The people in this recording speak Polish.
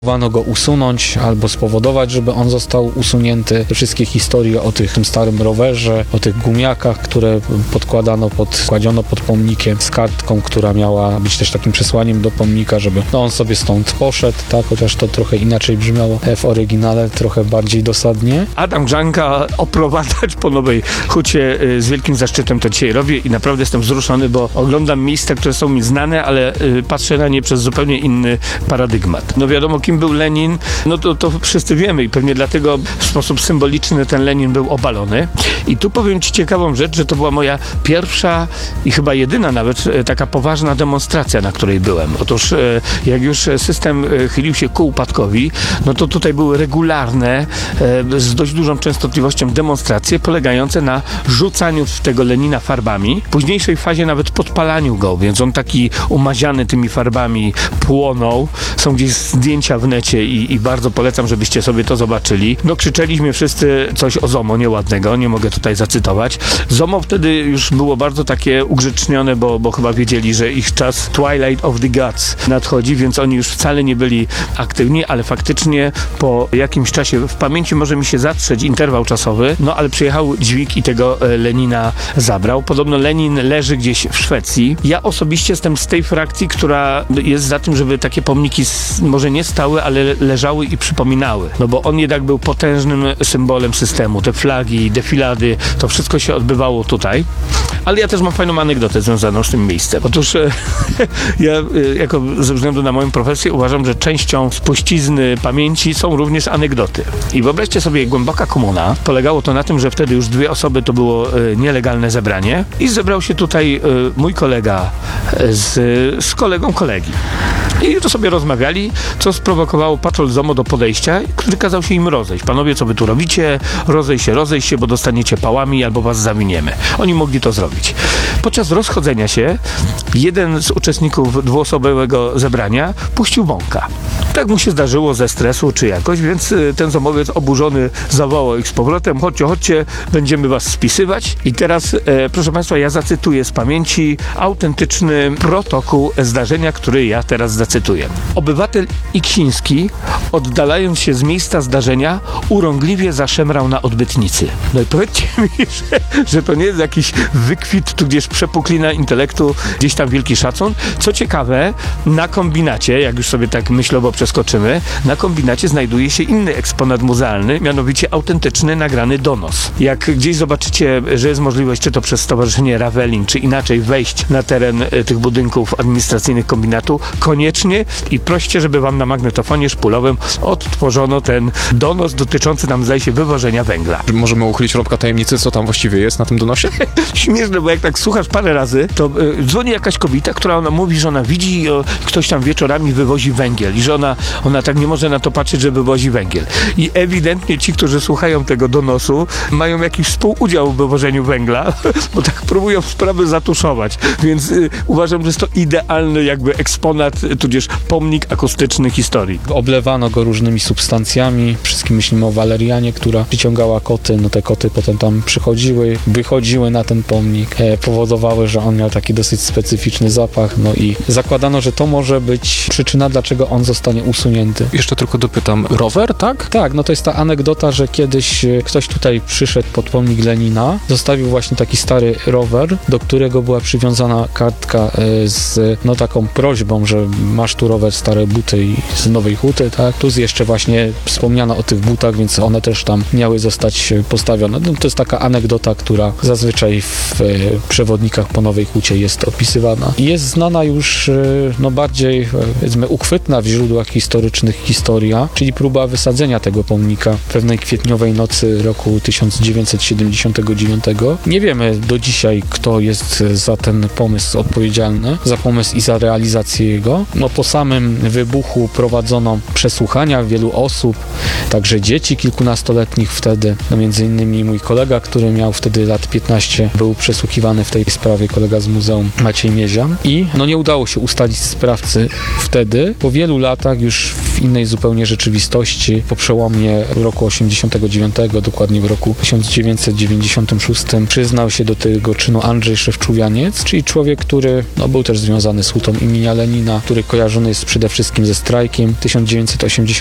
Próbowano go usunąć albo spowodować, żeby on został usunięty. Te wszystkie historie o tym starym rowerze, o tych gumiakach, które kładziono pod pomnikiem z kartką, która miała być też takim przesłaniem do pomnika, żeby on sobie stąd poszedł, tak, chociaż to trochę inaczej brzmiało w oryginale, trochę bardziej dosadnie. Adam Grzanka oprowadzać po Nowej Hucie z wielkim zaszczytem to dzisiaj robię i naprawdę jestem wzruszony, bo oglądam miejsca, które są mi znane, ale patrzę na nie przez zupełnie inny paradygmat. No wiadomo, kim był Lenin, no to wszyscy wiemy i pewnie dlatego w sposób symboliczny ten Lenin był obalony. I tu powiem ci ciekawą rzecz, że to była moja pierwsza i chyba jedyna nawet taka poważna demonstracja, na której byłem. Otóż jak już system chylił się ku upadkowi, no to tutaj były regularne, z dość dużą częstotliwością demonstracje polegające na rzucaniu w tego Lenina farbami. W późniejszej fazie nawet podpalaniu go, więc on taki umaziany tymi farbami płonął. Są gdzieś zdjęcia w necie i bardzo polecam, żebyście sobie to zobaczyli. No krzyczeliśmy wszyscy coś o ZOMO nieładnego, nie mogę tutaj zacytować. ZOMO wtedy już było bardzo takie ugrzecznione, bo chyba wiedzieli, że ich czas Twilight of the Gods nadchodzi, więc oni już wcale nie byli aktywni, ale faktycznie po jakimś czasie w pamięci może mi się zatrzeć interwał czasowy, no ale przyjechał dźwig i tego Lenina zabrał. Podobno Lenin leży gdzieś w Szwecji. Ja osobiście jestem z tej frakcji, która jest za tym, żeby takie pomniki może nie stały, ale leżały i przypominały. No bo on jednak był potężnym symbolem systemu. Te flagi, defilady, to wszystko się odbywało tutaj. Ale ja też mam fajną anegdotę związaną z tym miejscem. Otóż ja ze względu na moją profesję uważam, że częścią spuścizny pamięci są również anegdoty. I wyobraźcie sobie, głęboka komuna. Polegało to na tym, że wtedy już 2 osoby to było nielegalne zebranie i zebrał się tutaj mój kolega z kolegą kolegi. I to sobie rozmawiali, co sprowokowało patrol ZOMO do podejścia, który kazał się im rozejść. Panowie, co wy tu robicie? Rozejść się, bo dostaniecie pałami albo was zawiniemy. Oni mogli to zrobić. Podczas rozchodzenia się jeden z uczestników 2-osobowego zebrania puścił bąka. Tak mu się zdarzyło ze stresu czy jakoś, więc ten ZOMowiec oburzony zawołał ich z powrotem: chodźcie, będziemy was spisywać. I teraz, proszę państwa, ja zacytuję z pamięci autentyczny protokół zdarzenia, który ja teraz zacytuję. Obywatel Iksiński, oddalając się z miejsca zdarzenia, urągliwie zaszemrał na odbytnicy. No i powiedzcie mi, że to nie jest jakiś wykwit, tudzież przepuklina intelektu, gdzieś tam wielki szacun. Co ciekawe, na kombinacie, jak już sobie tak myślowo przeskoczymy, na kombinacie znajduje się inny eksponat muzealny, mianowicie autentyczny, nagrany donos. Jak gdzieś zobaczycie, że jest możliwość, czy to przez Stowarzyszenie Ravelin, czy inaczej wejść na teren tych budynków administracyjnych kombinatu, koniecznie i proście, żeby wam na magnetofonie szpulowym odtworzono ten donos dotyczący nam, zdaje się, wywożenia węgla. Możemy uchylić rąbka tajemnicy, co tam właściwie jest na tym donosie? Śmieszne, bo jak tak słuchasz parę razy, to dzwoni jakaś kobieta, która ona mówi, że ona widzi, ktoś tam wieczorami wywozi węgiel i że ona tak nie może na to patrzeć, że wywozi węgiel. I ewidentnie ci, którzy słuchają tego donosu, mają jakiś współudział w wywożeniu węgla, bo tak próbują sprawę zatuszować. Więc uważam, że jest to idealny jakby eksponat, tudzież pomnik akustyczny historii. Oblewano go różnymi substancjami. Wszystkim myślimy o walerianie, która przyciągała koty. No te koty potem tam przychodziły, wychodziły na ten pomnik, powodowały, że on miał taki dosyć specyficzny zapach. No i zakładano, że to może być przyczyna, dlaczego on zostanie usunięty. Jeszcze tylko dopytam, rower, tak? Tak, no to jest ta anegdota, że kiedyś ktoś tutaj przyszedł pod pomnik Lenina, zostawił właśnie taki stary rower, do którego była przywiązana kartka z taką prośbą, że masz tu rower, stare buty z Nowej Huty, tak? Tu jeszcze właśnie wspomniano o tych butach, więc one też tam miały zostać postawione. No, to jest taka anegdota, która zazwyczaj w przewodnikach po Nowej Hucie jest opisywana. I jest znana już bardziej, powiedzmy, uchwytna w źródłach historycznych historia, czyli próba wysadzenia tego pomnika pewnej kwietniowej nocy roku 1979. Nie wiemy do dzisiaj, kto jest za ten pomysł odpowiedzialny, za pomysł i za realizację jego. No po samym wybuchu prowadzono przesłuchania wielu osób, także dzieci kilkunastoletnich wtedy. No między innymi mój kolega, który miał wtedy lat 15, był przesłuchiwany w tej sprawie, kolega z muzeum Maciej Miezian. I nie udało się ustalić sprawcy wtedy. Po wielu latach już w innej zupełnie rzeczywistości, po przełomie roku 89, dokładnie w roku 1996, przyznał się do tego czynu Andrzej Szewczuwianiec, czyli człowiek, który był też związany z Hutą imienia Lenina, który kojarzony jest przede wszystkim ze strajkiem 1980 80